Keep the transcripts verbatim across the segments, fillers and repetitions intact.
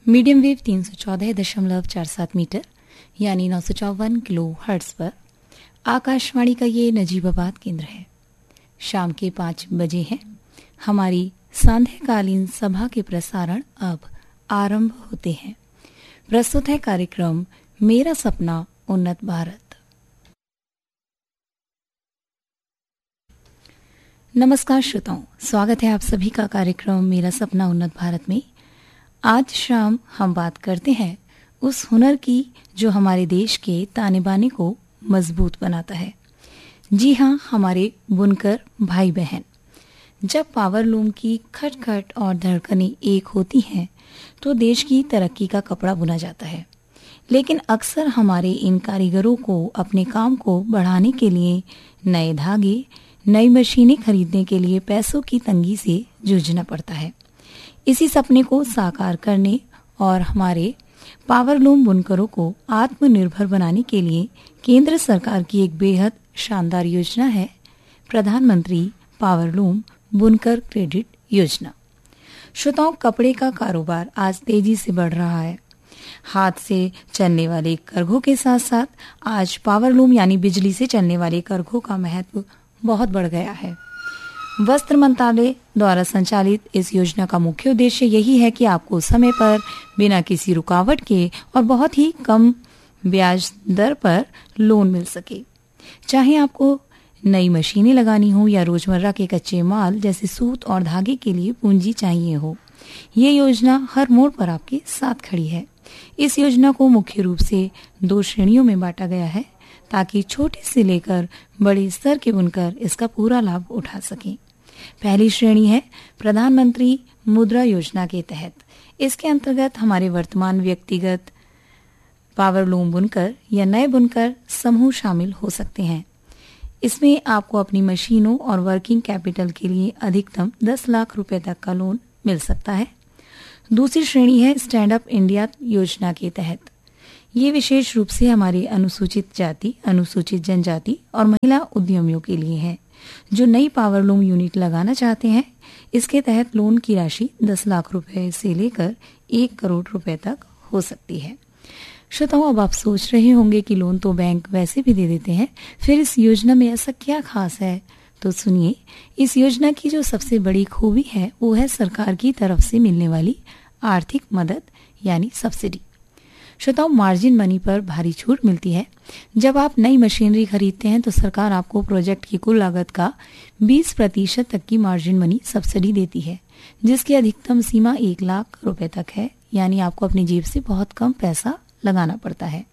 Medium wave तीन सौ चौदह दशमलव चार सात मीटर यानी नौ सौ चौवन किलो हर्ट्ज पर आकाशवाणी का ये नजीबाबाद केंद्र है। शाम के पाँच बजे हैं। हमारी सांध्यकालीन सभा के प्रसारण अब आरंभ होते हैं। प्रस्तुत है कार्यक्रम मेरा सपना उन्नत भारत। नमस्कार श्रोताओं, स्वागत है आप सभी का कार्यक्रम मेरा सपना उन्नत भारत में। आज शाम हम बात करते हैं उस हुनर की जो हमारे देश के ताने बाने को मजबूत बनाता है। जी हाँ, हमारे बुनकर भाई बहन। जब पावर लूम की खटखट और धड़कनें एक होती हैं तो देश की तरक्की का कपड़ा बुना जाता है। लेकिन अक्सर हमारे इन कारीगरों को अपने काम को बढ़ाने के लिए नए धागे, नई मशीनें खरीदने के लिए पैसों की तंगी से जूझना पड़ता है। इसी सपने को साकार करने और हमारे पावरलूम बुनकरों को आत्मनिर्भर बनाने के लिए केंद्र सरकार की एक बेहद शानदार योजना है प्रधानमंत्री पावरलूम बुनकर क्रेडिट योजना। श्रोताओं, कपड़े का कारोबार आज तेजी से बढ़ रहा है। हाथ से चलने वाले करघों के साथ साथ आज पावरलूम यानी बिजली से चलने वाले करघों का महत्व बहुत बढ़ गया है। वस्त्र मंत्रालय द्वारा संचालित इस योजना का मुख्य उद्देश्य यही है कि आपको समय पर बिना किसी रुकावट के और बहुत ही कम ब्याज दर पर लोन मिल सके। चाहे आपको नई मशीनें लगानी हो या रोजमर्रा के कच्चे माल जैसे सूत और धागे के लिए पूंजी चाहिए हो, ये योजना हर मोड़ पर आपके साथ खड़ी है। इस योजना को मुख्य रूप से दो श्रेणियों में बांटा गया है ताकि छोटे से लेकर बड़े स्तर के बुनकर इसका पूरा लाभ उठा सकें। पहली श्रेणी है प्रधानमंत्री मुद्रा योजना के तहत। इसके अंतर्गत हमारे वर्तमान व्यक्तिगत पावरलूम बुनकर या नए बुनकर समूह शामिल हो सकते हैं। इसमें आपको अपनी मशीनों और वर्किंग कैपिटल के लिए अधिकतम दस लाख रुपए तक का लोन मिल सकता है। दूसरी श्रेणी है स्टैंड अप इंडिया योजना के तहत। ये विशेष रूप से हमारे अनुसूचित जाति, अनुसूचित जनजाति और महिला उद्यमियों के लिए है जो नई पावरलूम यूनिट लगाना चाहते हैं। इसके तहत लोन की राशि दस लाख रुपए से लेकर एक करोड़ रुपए तक हो सकती है। श्रोताओं, अब आप सोच रहे होंगे कि लोन तो बैंक वैसे भी दे देते हैं, फिर इस योजना में ऐसा क्या खास है? तो सुनिए, इस योजना की जो सबसे बड़ी खूबी है वो है सरकार की तरफ से मिलने वाली आर्थिक मदद यानी सब्सिडी। श्रोताओं, मार्जिन मनी पर भारी छूट मिलती है। जब आप नई मशीनरी खरीदते हैं तो सरकार आपको प्रोजेक्ट की कुल लागत का बीस प्रतिशत तक की मार्जिन मनी सब्सिडी देती है, जिसकी अधिकतम सीमा एक लाख रुपए तक है। यानी आपको अपनी जेब से बहुत कम पैसा लगाना पड़ता है।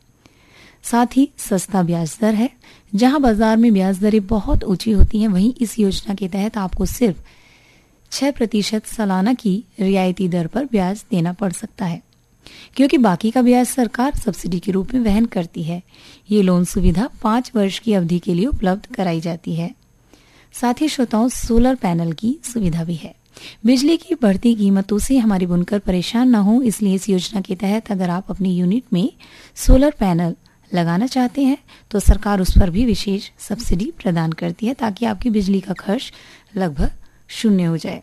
साथ ही सस्ता ब्याज दर है। जहां बाजार में ब्याज दरें बहुत ऊंची होती हैं, वहीं इस योजना के तहत आपको सिर्फ छह प्रतिशत सालाना की रियायती दर पर ब्याज देना पड़ सकता है, क्योंकि बाकी का ब्याज सरकार सब्सिडी के रूप में वहन करती है। ये लोन सुविधा पांच वर्ष की अवधि के लिए उपलब्ध कराई जाती है। साथ ही श्रोताओं, सोलर पैनल की सुविधा भी है। बिजली की बढ़ती कीमतों से हमारे बुनकर परेशान न हो, इसलिए इस योजना के तहत अगर आप अपनी यूनिट में सोलर पैनल लगाना चाहते हैं तो सरकार उस पर भी विशेष सब्सिडी प्रदान करती है ताकि आपकी बिजली का खर्च लगभग शून्य हो जाए।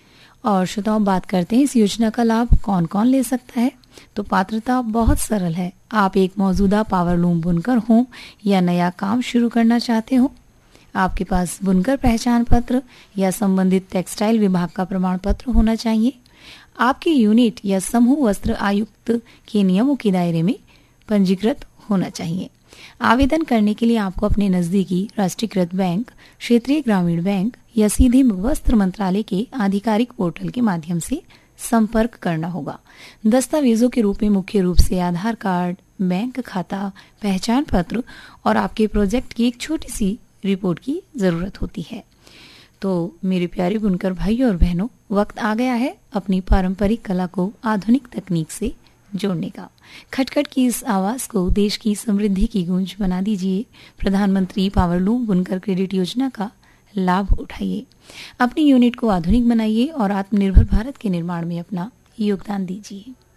और श्रोताओं, बात करते हैं इस योजना का लाभ कौन कौन ले सकता है। तो पात्रता बहुत सरल है। आप एक मौजूदा पावरलूम बुनकर हो या नया काम शुरू करना चाहते हो, आपके पास बुनकर पहचान पत्र या संबंधित टेक्सटाइल विभाग का प्रमाण पत्र होना चाहिए। आपकी यूनिट या समूह वस्त्र आयुक्त के नियमों के दायरे में पंजीकृत होना चाहिए। आवेदन करने के लिए आपको अपने नजदीकी राष्ट्रीयकृत बैंक, क्षेत्रीय ग्रामीण बैंक या सीधे वस्त्र मंत्रालय के आधिकारिक पोर्टल के माध्यम से संपर्क करना होगा। दस्तावेजों के रूप में मुख्य रूप से आधार कार्ड, बैंक खाता, पहचान पत्र और आपके प्रोजेक्ट की एक छोटी सी रिपोर्ट की जरूरत होती है। तो मेरे प्यारे बुनकर भाइयों और बहनों, वक्त आ गया है अपनी पारंपरिक कला को आधुनिक तकनीक से जोड़ने का। खटखट की इस आवाज को देश की समृद्धि की गूंज बना दीजिए। प्रधानमंत्री पावरलूम बुनकर क्रेडिट योजना का लाभ उठाइए, अपनी यूनिट को आधुनिक बनाइए और आत्मनिर्भर भारत के निर्माण में अपना योगदान दीजिए।